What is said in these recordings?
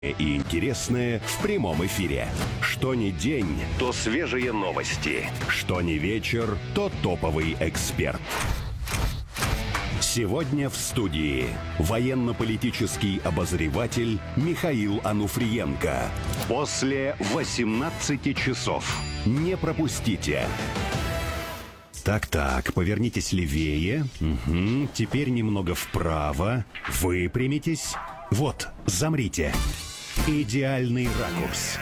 И интересное в прямом эфире. Что ни день, то свежие новости. Что ни вечер, то топовый эксперт. Сегодня в студии военно-политический обозреватель Михаил Ануфриенко. После 18 часов. Не пропустите. Так, повернитесь левее. Угу. Теперь немного вправо. Выпрямитесь. Вот, замрите. Идеальный ракурс.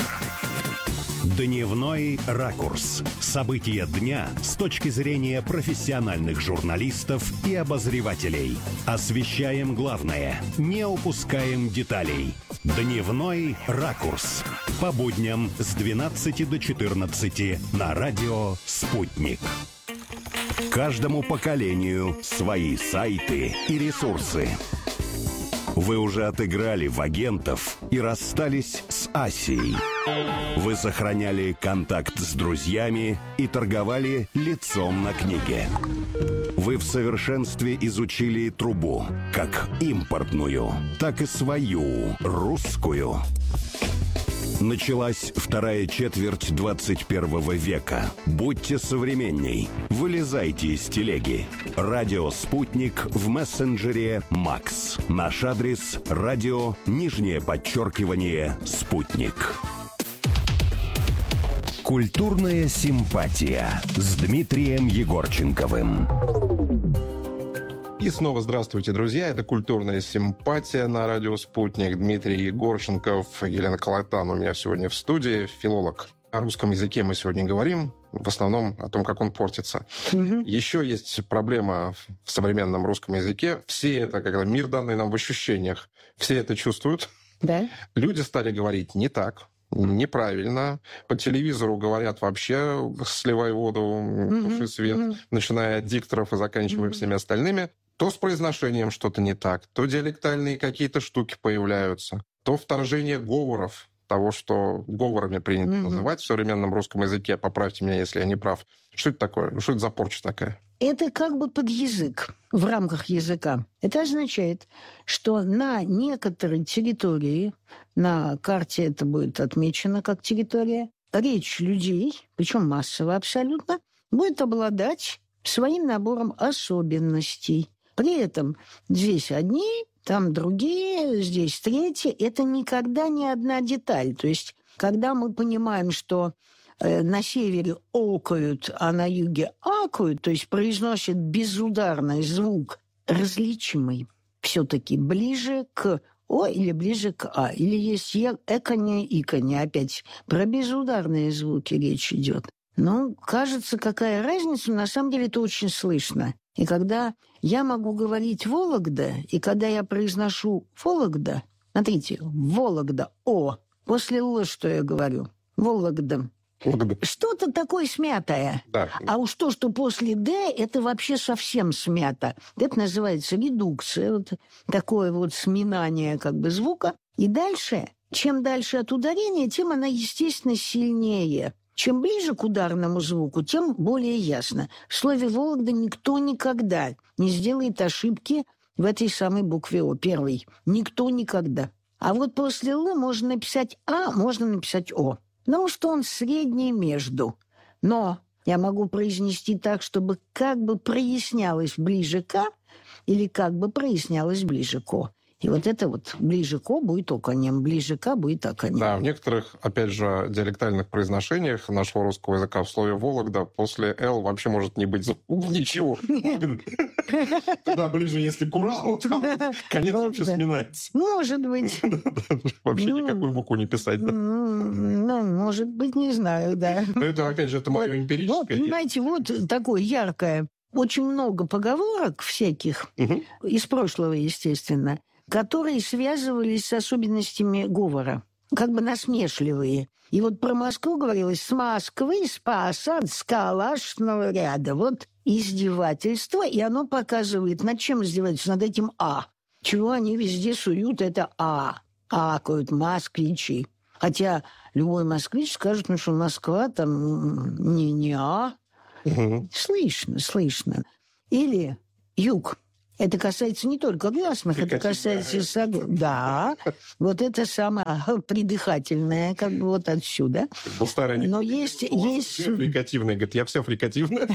Дневной ракурс. События дня с точки зрения профессиональных журналистов и обозревателей. Освещаем главное, не упускаем деталей. Дневной ракурс. По будням с 12 до 14 на радио «Спутник». Каждому поколению свои сайты и ресурсы. Вы уже отыграли в агентов и расстались с Асией. Вы сохраняли контакт с друзьями и торговали лицом на книге. Вы в совершенстве изучили трубу, как импортную, так и свою, русскую. Началась вторая четверть 21 века. Будьте современней. Вылезайте из телеги. Радио «Спутник» в мессенджере «Макс». Наш адрес – радио, _«Спутник». Культурная симпатия с Дмитрием Егорченковым. И снова здравствуйте, друзья. Это «Культурная симпатия» на радио «Спутник». Дмитрий Егорченков, Елена Колотан у меня сегодня в студии, филолог. О русском языке мы сегодня говорим, в основном о том, как он портится. Еще есть проблема в современном русском языке. Все это, когда мир, данный нам в ощущениях, все это чувствуют. Да. Люди стали говорить не так, неправильно. По телевизору говорят вообще «сливай воду, туши свет», начиная от дикторов и заканчивая всеми остальными. То с произношением что-то не так, то диалектальные какие-то штуки появляются, то вторжение говоров, того, что говорами принято называть в современном русском языке. Поправьте меня, если я не прав. Что это такое? Что это за порча такая? Это как бы под язык, в рамках языка. Это означает, что на некоторой территории, на карте это будет отмечено как территория, речь людей, причем массово абсолютно, будет обладать своим набором особенностей. При этом здесь одни, там другие, здесь третьи. Это никогда не одна деталь. То есть, когда мы понимаем, что на севере окают, а на юге акают, то есть произносят безударный звук, различимый все-таки ближе к О или ближе к А. Или есть эканье, иканье. Опять про безударные звуки речь идет. Ну, кажется, какая разница, на самом деле это очень слышно. И когда я могу говорить «Вологда», и когда я произношу «Вологда», смотрите, «Вологда», «О», после «Л» что я говорю? «Вологда». Что-то такое смятое. Да. А уж то, что после «Д», это вообще совсем смято. Это называется редукция, вот такое вот сминание как бы звука. И дальше, чем дальше от ударения, тем она, естественно, сильнее. Чем ближе к ударному звуку, тем более ясно. В слове «Вологда» никто никогда не сделает ошибки в этой самой букве «О», первой. Никто никогда. А вот после «Л» можно написать «А», можно написать «О». Ну, что он средний между. Но я могу произнести так, чтобы как бы прояснялось ближе к «А» или как бы прояснялось ближе к «О». И вот это вот ближе к «О» будет оканьем, ближе к «А» будет оканьем. Да, в некоторых, опять же, диалектальных произношениях нашего русского языка в слове «Вологда» после «Л» вообще может не быть ничего. Туда ближе, если к Уралу, конец вообще сминается. Может быть. Вообще никакую букву не писать. Ну, может быть, не знаю, да. Но это, опять же, это мое эмпирическое. Понимаете, вот такое яркое. Очень много поговорок всяких, из прошлого, естественно, которые связывались с особенностями говора, как бы насмешливые. И вот про Москву говорилось «с Москвы, с посад, с калашного ряда». Вот издевательство, и оно показывает, над чем издеваются, над этим «а». Чего они везде суют, это «а». Акают москвичи. Хотя любой москвич скажет, ну что Москва там не «а». Слышно. Или юг. Это касается не только гласных, это касается... Да, вот это самое придыхательное, как бы вот отсюда. Но есть... Фрикативное, говорит, я все фрикативное.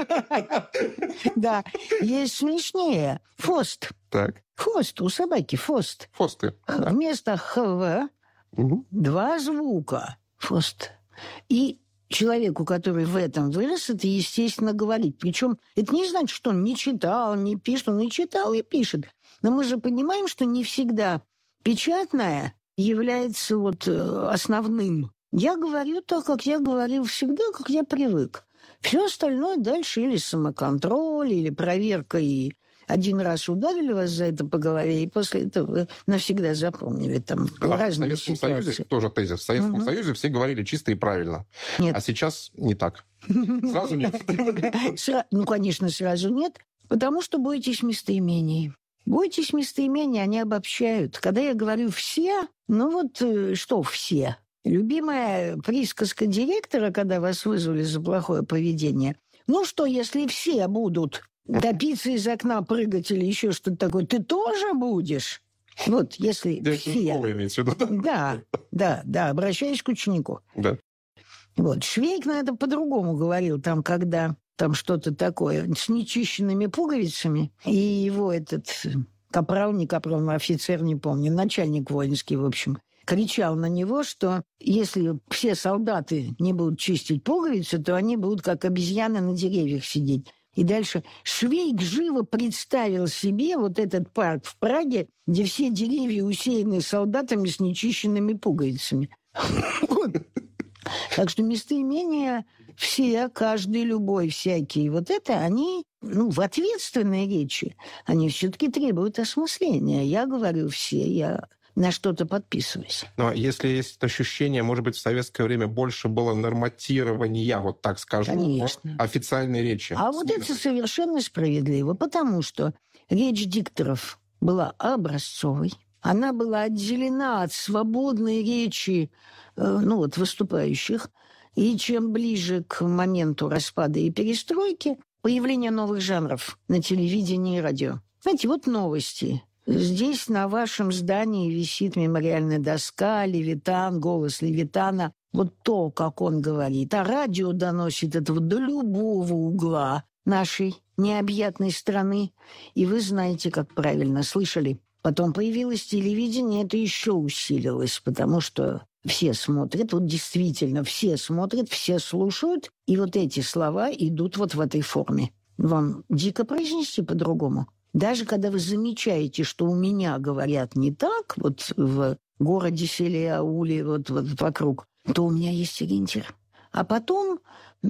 Да, есть смешнее. Фост. Так. Фост, у собаки фост. Фосты. Вместо «хв» два звука. Фост. И человеку, который в этом вырос, это, естественно, говорить. Причем это не значит, что он не читал, не пишет. Он и читал, и пишет. Но мы же понимаем, что не всегда печатное является вот основным. Я говорю так, как я говорил всегда, как я привык. Все остальное дальше или самоконтроль, или проверка, и один раз ударили вас за это по голове, и после этого навсегда запомнили там разные ситуации. В Советском Союзе тоже тезис. В Советском Союзе все говорили чисто и правильно. Нет. А сейчас не так. Сразу нет. Ну, конечно, сразу нет, потому что боитесь местоимений. Бойтесь местоимений, они обобщают. Когда я говорю «все», ну вот что «все»? Любимая присказка директора, когда вас вызвали за плохое поведение. Ну что, если все будут топиться из окна, прыгать или еще что-то такое, ты тоже будешь? Вот, если все... Да, обращаясь к ученику. Да. Вот, Швейк на это по-другому говорил, там, когда там что-то такое с нечищенными пуговицами, и его этот капрал, не капрал, офицер, не помню, начальник воинский, в общем, кричал на него, что если все солдаты не будут чистить пуговицы, то они будут как обезьяны на деревьях сидеть. И дальше Швейк живо представил себе вот этот парк в Праге, где все деревья усеяны солдатами с нечищенными пуговицами. Так что местоимения все, каждый, любой, всякий, вот это они, в ответственной речи, они все-таки требуют осмысления. Я говорю все, я на что-то подписываюсь. Но если есть ощущение, может быть, в советское время больше было норматирования, вот так скажем, конечно, официальной речи. А вот это совершенно справедливо, потому что речь дикторов была образцовой, она была отделена от свободной речи выступающих, и чем ближе к моменту распада и перестройки, появление новых жанров на телевидении и радио. Знаете, вот новости. Здесь на вашем здании висит мемориальная доска, Левитан, голос Левитана. Вот то, как он говорит. А радио доносит это вот до любого угла нашей необъятной страны. И вы знаете, как правильно слышали. Потом появилось телевидение, это еще усилилось, потому что все смотрят, вот действительно все смотрят, все слушают, и вот эти слова идут вот в этой форме. Вам дико произнести по-другому? Даже когда вы замечаете, что у меня говорят не так, вот в городе, селе, ауле, вот вокруг, то у меня есть ориентир. А потом,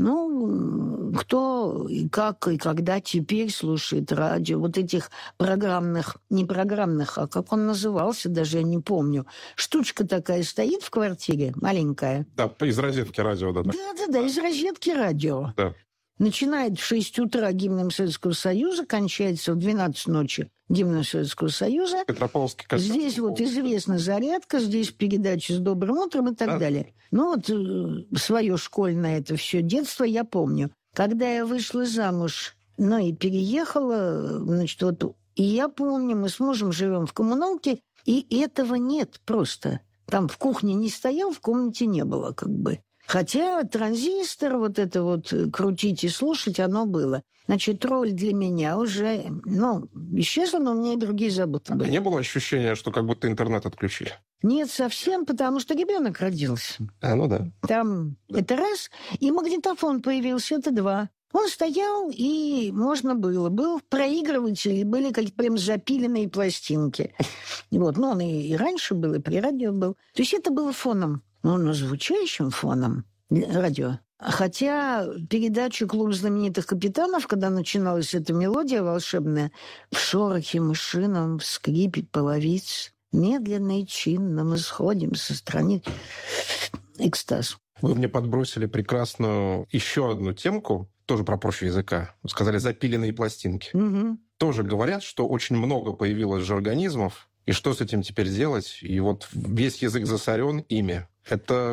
кто и как и когда теперь слушает радио, вот этих программных, не программных, а как он назывался, даже я не помню. Штучка такая стоит в квартире, маленькая. Да, из розетки радио. Да, из розетки радио. Да. Начинает в 6 утра гимном Советского Союза, кончается в 12 ночи гимном Советского Союза. Петропавловский космос. Здесь вот известна зарядка, здесь передачи с добрым утром и так далее. Свое школьное это все детство я помню. Когда я вышла замуж, и переехала, и я помню, мы с мужем живем в коммуналке, и этого нет просто. Там в кухне не стоял, в комнате не было как бы. Хотя транзистор, вот это вот крутить и слушать, оно было. Значит, роль для меня уже, исчезла, но у меня и другие заботы были. А не было ощущения, что как будто интернет отключили? Нет, совсем, потому что ребенок родился. Да. Там это раз, и магнитофон появился, это два. Он стоял, и можно было. Был проигрыватель, были какие-то прям запиленные пластинки. Он и раньше был, и при радио был. То есть это было фоном. Звучащим фоном радио. Хотя передача «Клуб знаменитых капитанов», когда начиналась эта мелодия волшебная, в шорохе мышином, в скрипе половиц, медленно и чинно мы сходим со страниц. Экстаз. Вы мне подбросили прекрасную еще одну темку, тоже про профиль языка. Сказали «запиленные пластинки». Угу. Тоже говорят, что очень много появилось жаргонизмов, и что с этим теперь делать? И вот весь язык засорен ими. Это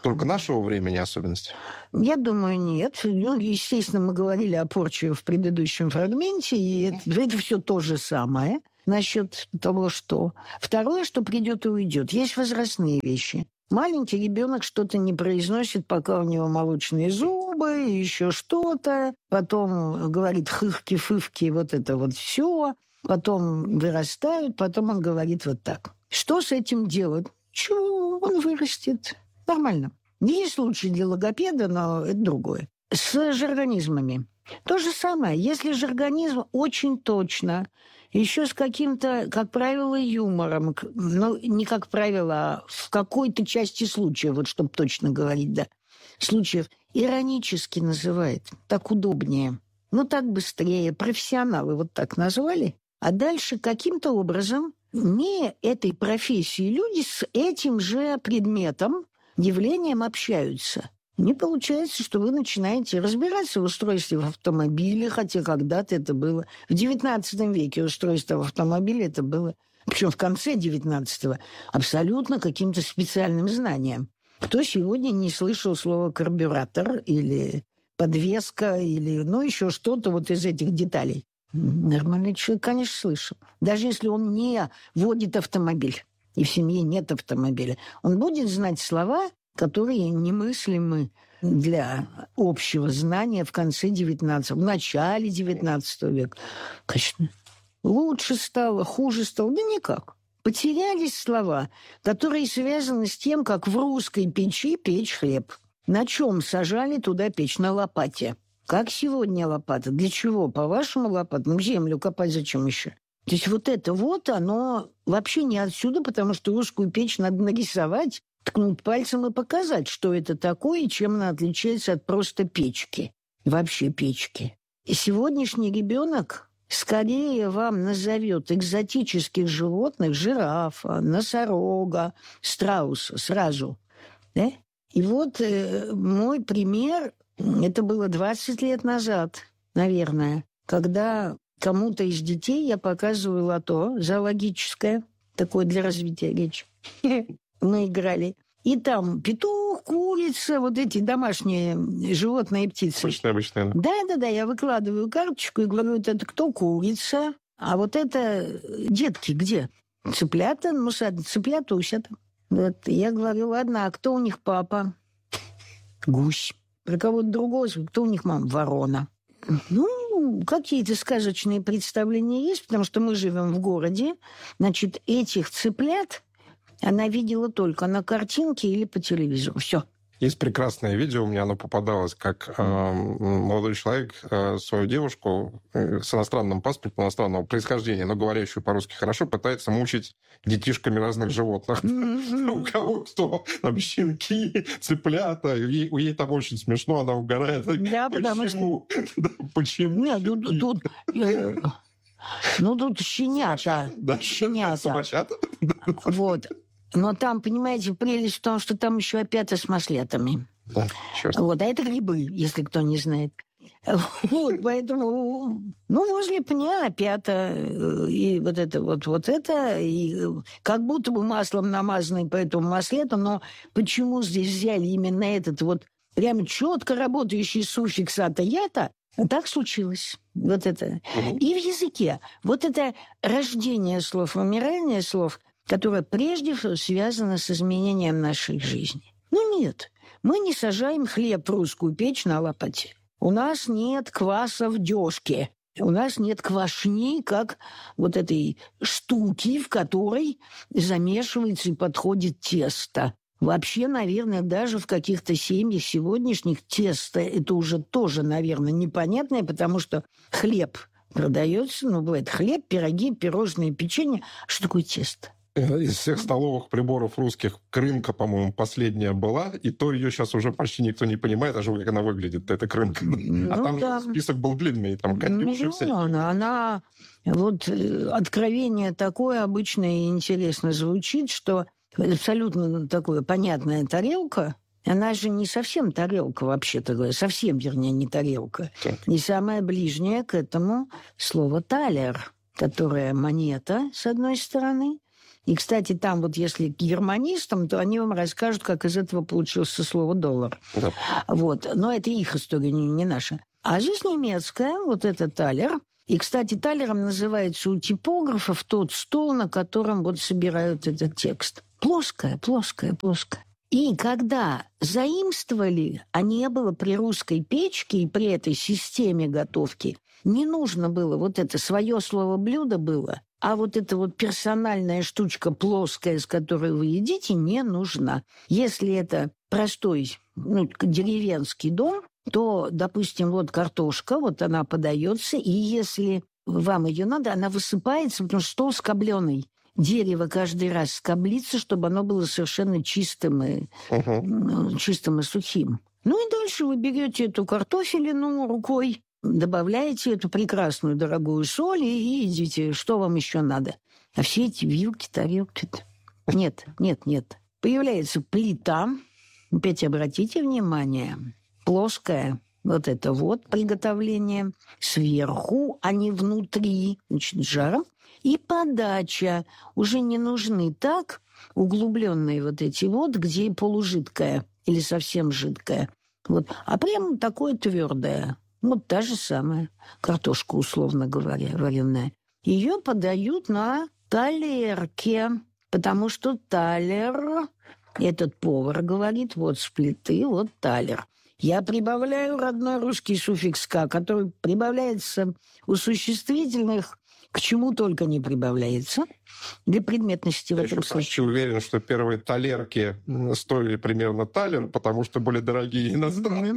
Только нашего времени особенности? Я думаю, нет. Ну, естественно, мы говорили о порче в предыдущем фрагменте, и это все то же самое насчет того, что... Второе, что придет и уйдет. Есть возрастные вещи. Маленький ребенок что-то не произносит, пока у него молочные зубы, еще что-то. Потом говорит хыхки-фывки, вот это вот все. Потом вырастают, потом он говорит вот так. Что с этим делать? Чего? Он вырастет. Нормально. Есть случаи для логопеда, но это другое. С жаргонизмами. То же самое. Если жаргонизм очень точно, еще с каким-то, как правило, юмором, ну, не как правило, а в какой-то части случая, вот чтобы точно говорить, да, случаев, иронически называет, так удобнее. Ну, так быстрее. Профессионалы вот так назвали. А дальше каким-то образом не этой профессии люди с этим же предметом, явлением общаются. Не получается, что вы начинаете разбираться в устройстве в автомобиле, хотя когда-то это было. В XIX веке устройство в автомобиле это было, причем в конце XIX, абсолютно каким-то специальным знанием. Кто сегодня не слышал слова карбюратор или подвеска, или ну еще что-то вот из этих деталей? Нормальный человек, конечно, слышал. Даже если он не водит автомобиль, и в семье нет автомобиля, он будет знать слова, которые немыслимы для общего знания в конце XIX, в начале XIX века. Конечно, лучше стало, хуже стало? Да никак. Потерялись слова, которые связаны с тем, как в русской печи печь хлеб. На чем сажали туда печь? На лопате. Как сегодня лопата? Для чего? По-вашему лопата? Ну, землю копать зачем еще? То есть вот это вот, оно вообще не отсюда, потому что русскую печь надо нарисовать, ткнуть пальцем и показать, что это такое и чем она отличается от просто печки. Вообще печки. И сегодняшний ребенок скорее вам назовет экзотических животных, жирафа, носорога, страуса сразу. Да? И вот мой пример, это было 20 лет назад, наверное, когда кому-то из детей я показываю лото зоологическое, такое для развития речи. Мы играли. И там петух, курица, вот эти домашние животные и птицы. Обычные. Да, я выкладываю карточку и говорю, вот это кто курица, а вот это детки где? Цыплята, ну, цыплята усят. Вот. Я говорю, ладно, а кто у них папа? Гусь. Про кого-то другого, кто у них мама? Ворона. Ну, какие-то сказочные представления есть, потому что мы живем в городе. Значит, этих цыплят она видела только на картинке или по телевизору. Все. Есть прекрасное видео, у меня оно попадалось, как молодой человек свою девушку с иностранным паспортом, иностранного происхождения, но говорящую по-русски хорошо, пытается мучить детишками разных животных. У кого кто, там, щенки, цыплята. Ей там очень смешно, она угорает. Да, потому что... Почему? Нет, тут щенята. Щенята. Собачата. Вот. Но там, понимаете, прелесть в том, что там еще опята с маслетами. Да, черт. Вот, а это грибы, если кто не знает. Вот, поэтому, ну, возле пня опята, и вот это, и как будто бы маслом намазанный по этому маслету, но почему здесь взяли именно этот вот прям четко работающий суффикс ата-ята, так случилось. Вот это. И в языке. Вот это рождение слов, вымирание слов, которое прежде всего связано с изменением нашей жизни. Ну нет, мы не сажаем хлеб в русскую печь на лопате. У нас нет кваса в дёшке. У нас нет квашни, как вот этой штуки, в которой замешивается и подходит тесто. Вообще, наверное, даже в каких-то семьях сегодняшних тесто это уже тоже, наверное, непонятное, потому что хлеб продается, ну, бывает хлеб, пироги, пирожные, печенье. Что такое тесто? Из всех столовых приборов русских крынка, по-моему, последняя была, и то ее сейчас уже почти никто не понимает, даже как она выглядит, эта крынка. А там да. список был длинный, там катюши всякие. Она вот откровение такое обычно и интересно звучит, что абсолютно такое понятная тарелка, она же не совсем тарелка вообще-то говоря, совсем, вернее, не тарелка. Так. И самое ближнее к этому слово талер, которое монета, с одной стороны, И, кстати, там вот если к германистам, то они вам расскажут, как из этого получился слово «доллар». Да. Вот. Но это их история, не наша. А здесь немецкая, вот это талер. И, кстати, талером называется у типографов тот стол, на котором вот собирают этот текст. Плоская. И когда заимствовали, а не было при русской печке и при этой системе готовки, не нужно было вот это свое слово блюдо было, а вот эта вот персональная штучка плоская, с которой вы едите, не нужна. Если это простой, деревенский дом, то, допустим, вот картошка, вот она подается, и если вам ее надо, она высыпается, потому что стол скобленый. Дерево каждый раз скоблится, чтобы оно было совершенно чистым и сухим. Ну и дальше вы берете эту картофелину рукой, добавляете эту прекрасную дорогую соль и едите. Что вам еще надо? А все эти вилки, тарелки... Нет. Появляется плита. Опять обратите внимание. Плоская. Вот это вот приготовление. Сверху, а не внутри. Значит, жаром. И подача. Уже не нужны так углубленные вот эти вот, где полужидкая или совсем жидкая. Вот. А прямо такое твердое. Вот та же самая картошка, условно говоря, вареная. Ее подают на талерке, потому что талер, этот повар говорит, вот с плиты, вот талер. Я прибавляю родной русский суффикс «ка», который прибавляется у существительных, к чему только не прибавляется, для предметности в этом случае. Я почти уверен, что первые талерки стоили примерно талер, потому что были дорогие иностранные.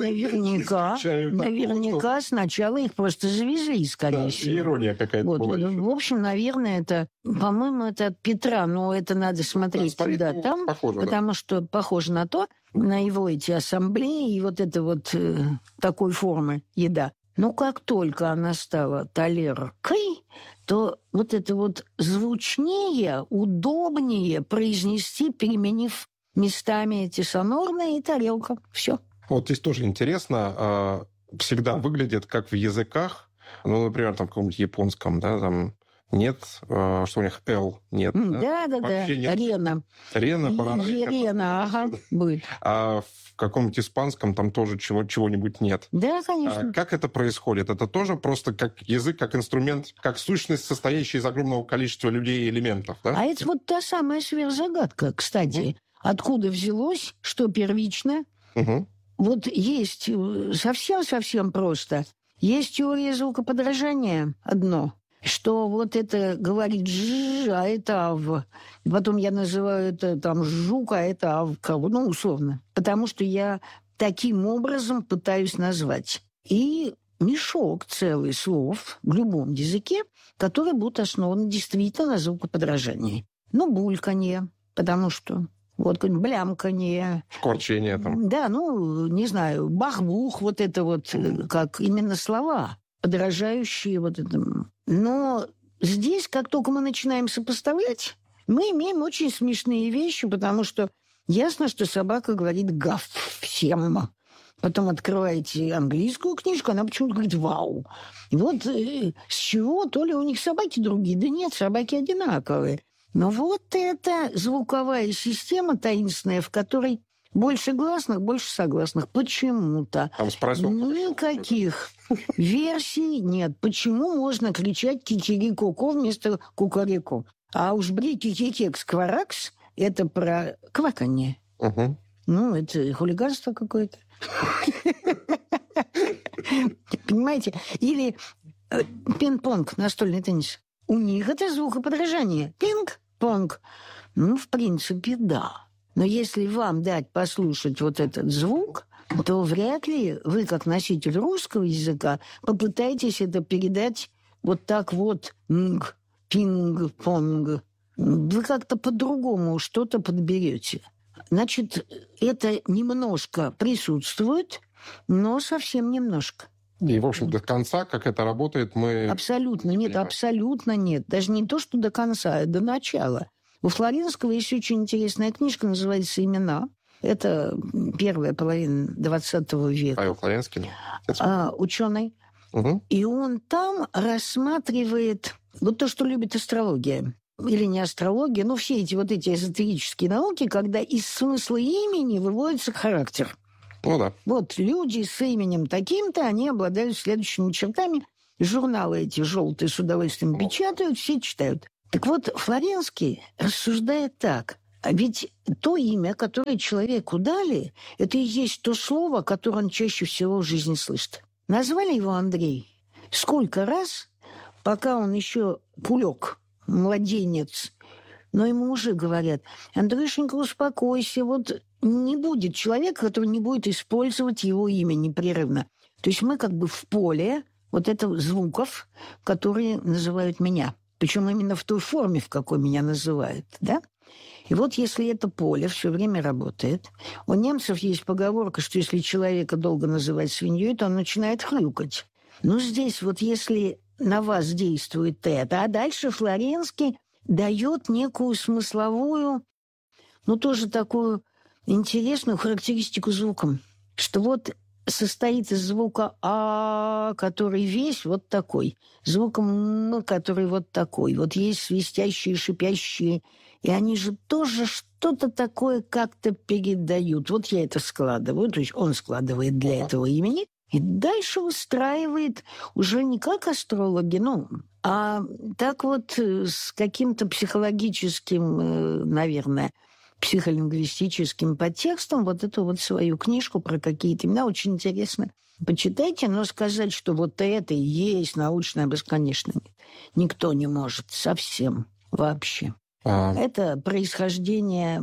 Наверняка сначала их просто завезли, скорее всего. Ирония какая-то была. В общем, наверное, это, по-моему, это от Петра, но это надо смотреть куда там, потому что похоже на то, на его эти ассамблеи и вот это вот такой формы еда. Но как только она стала талеркой, то вот это вот звучнее, удобнее произнести, переменив местами эти сонорные и тарелка. Все. Вот здесь тоже интересно, всегда выглядит как в языках, например, там в каком-нибудь японском, да, там нет, что у них «л» нет. Да. Рена. Рена, ага, будет. А в каком-нибудь испанском там тоже чего-нибудь нет. Да, конечно. Как это происходит? Это тоже просто как язык, как инструмент, как сущность, состоящая из огромного количества людей и элементов, да? А это вот та самая сверхзагадка, кстати. Откуда взялось, что первично? Вот есть совсем просто. Есть теория звукоподражания одно, что вот это говорит «ж», а это «ав». И потом я называю это там «жук», а это «авка», условно. Потому что я таким образом пытаюсь назвать. И мешок целый слов в любом языке, которые будут основаны действительно на звукоподражании. Бульканье, потому что вот блямканье. Шкварчение там. Да, не знаю, бах-бух, вот это вот как именно слова, подражающие вот этому. Но здесь, как только мы начинаем сопоставлять, мы имеем очень смешные вещи, потому что ясно, что собака говорит «гав» всем. Потом открываете английскую книжку, она почему-то говорит «вау». И вот с чего? То ли у них собаки другие? Да нет, собаки одинаковые. Но вот это звуковая система таинственная, в которой больше гласных, больше согласных. Почему-то. Никаких версий нет. Почему можно кричать кикирико вместо кукареку? А уж брики-кикекс-кваракс – это про кваканье. Это хулиганство какое-то. Понимаете? Или пинг-понг, настольный теннис. У них это звукоподражание. Пинг-понг. В принципе, да. Но если вам дать послушать вот этот звук, то вряд ли вы, как носитель русского языка, попытаетесь это передать вот так вот пинг-понг. Вы как-то по-другому что-то подберете. Значит, это немножко присутствует, но совсем немножко. И, в общем, до конца, как это работает, мы... Абсолютно нет, абсолютно нет. Даже не то, что до конца, а до начала. У Флоренского есть очень интересная книжка, называется «Имена». Это первая половина 20 века. Павел Флоренский? Ученый. И он там рассматривает вот то, что любит астрология. или не астрология, но все эти вот эти эзотерические науки, когда из смысла имени выводится характер. Ну да. Вот люди с именем таким-то, они обладают следующими чертами. Журналы эти желтые с удовольствием печатают, все читают. Так вот, Флоренский рассуждает так. А ведь то имя, которое человеку дали, это и есть то слово, которое он чаще всего в жизни слышит. Назвали его Андрей. Сколько раз, пока он еще кулек, младенец, но ему уже говорят: Андрюшенька, успокойся, вот не будет человека, который не будет использовать его имя непрерывно. То есть мы как бы в поле вот этого звуков, которые называют меня. Причем именно в той форме, в какой меня называют, да? И вот если это поле все время работает, у немцев есть поговорка, что если человека долго называть свиньей, то он начинает хрюкать. Ну, здесь вот если на вас действует это, а дальше Флоренский дает некую смысловую, ну, тоже такую интересную характеристику звуком, что вот состоит из звука «а», который весь вот такой, звуком «м», который вот такой. Вот есть свистящие, шипящие, и они же тоже что-то такое как-то передают. Вот я это складываю, то есть он складывает для этого имени, и дальше устраивает уже не как астрологи, ну, а так вот с каким-то психологическим, наверное, психолингвистическим подтекстом вот эту вот свою книжку про какие-то имена. Очень интересно. Почитайте, но сказать, что вот это и есть научное бесконечное, никто не может совсем вообще. Это происхождение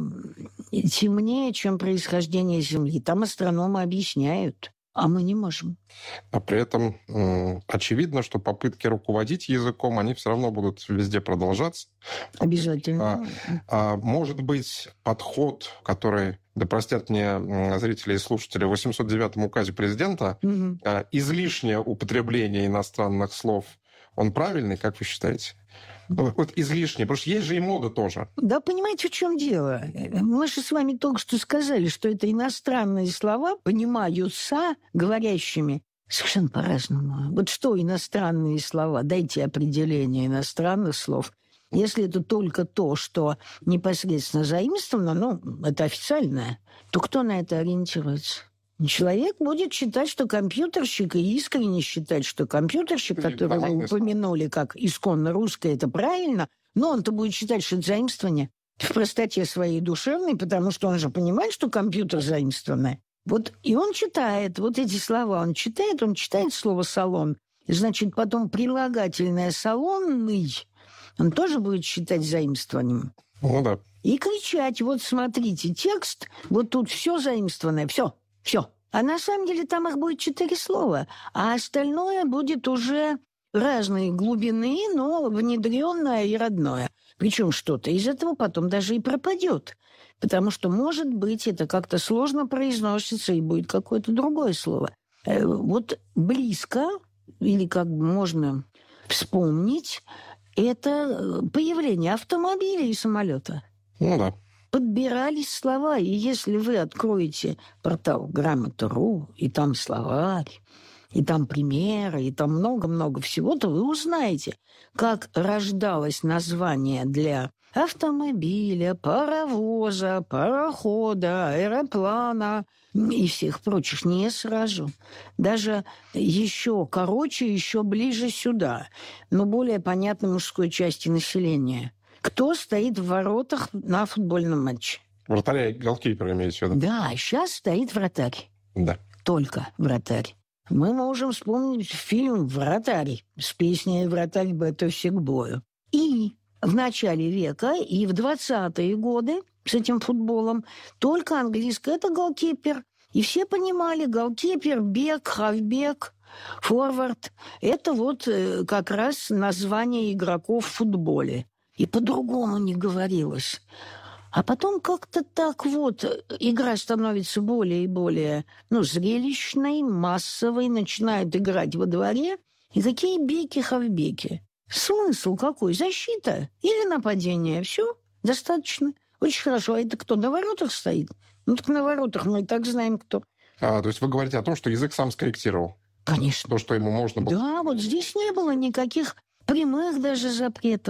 темнее, чем происхождение Земли. Там астрономы объясняют, а мы не можем. А при этом очевидно, что попытки руководить языком, они все равно будут везде продолжаться. Обязательно. Может быть, подход, который, да простят мне зрители и слушатели, в 809-м указе президента, излишнее употребление иностранных слов, он правильный, как вы считаете? Вот излишне, потому что есть же и мода тоже. Да, понимаете, в чем дело? Мы же с вами только что сказали, что это иностранные слова понимаются говорящими совершенно по-разному. Вот что иностранные слова? Дайте определение иностранных слов. Если это только то, что непосредственно заимствовано, ну, это официальное, то кто на это ориентируется? Человек будет считать, что компьютерщик, и искренне считать, что компьютерщик, который вы упомянули как исконно русское, это правильно, но он-то будет считать, что это заимствование в простоте своей душевной, потому что он же понимает, что компьютер заимствованное. Вот и он читает вот эти слова, он читает слово «салон», значит, потом прилагательное «салонный» он тоже будет считать заимствованием. Ну да. И кричать: вот смотрите, текст, вот тут все заимствованное, все. А на самом деле там их будет 4 слова, а остальное будет уже разной глубины, но внедренное и родное. Причем что-то из этого потом даже и пропадет. Потому что, может быть, это как-то сложно произносится, и будет какое-то другое слово. Вот близко, или как можно вспомнить, это появление автомобиля и самолета. Ну да. Подбирались слова, и если вы откроете портал Грамота.ру, и там словарь, и там примеры, и там много-много всего, то вы узнаете, как рождалось название для автомобиля, паровоза, парохода, аэроплана и всех прочих не сразу. Даже еще короче, еще ближе сюда, но более понятной мужской части населения. Кто стоит в воротах на футбольном матче? Вратаря и голкипера имеете в виду? Да, сейчас стоит вратарь. Да. Только вратарь. Мы можем вспомнить фильм «Вратарь» с песней «Вратарь готовься к бою». И в начале века, и в 20-е годы с этим футболом только английское – это голкипер. И все понимали, голкипер, бек, хавбек, форвард – это вот как раз название игроков в футболе. И по-другому не говорилось. А потом как-то так вот игра становится более и более зрелищной, массовой, начинают играть во дворе. И какие беки, хавбеки? Смысл какой? Защита или нападение? Все, достаточно. Очень хорошо. А это кто, на воротах стоит? Ну так на воротах мы и так знаем, кто. То есть вы говорите о том, что язык сам скорректировал? Конечно. То, что ему можно было... Да, вот здесь не было никаких прямых даже запретов.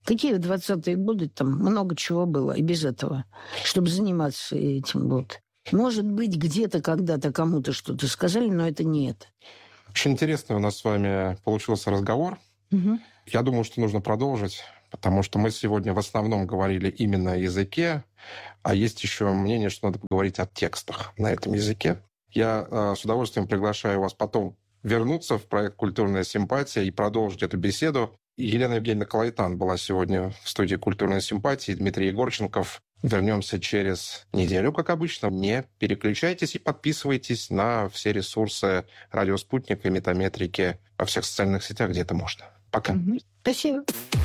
Какие в 20-е годы там много чего было и без этого, чтобы заниматься этим. Вот. Может быть, где-то когда-то кому-то что-то сказали, но это не это. Очень интересный у нас с вами получился разговор. Угу. Я думаю, что нужно продолжить, потому что мы сегодня в основном говорили именно о языке, а есть еще мнение, что надо поговорить о текстах на этом языке. Я с удовольствием приглашаю вас потом вернуться в проект «Культурная симпатия» и продолжить эту беседу. Елена Евгеньевна Калайтан была сегодня в студии «Культурной симпатии», Дмитрий Егорченков. Вернемся через неделю, как обычно. Не переключайтесь и подписывайтесь на все ресурсы «Радио Спутник» и «Метаметрики» во всех социальных сетях, где это можно. Пока. Спасибо.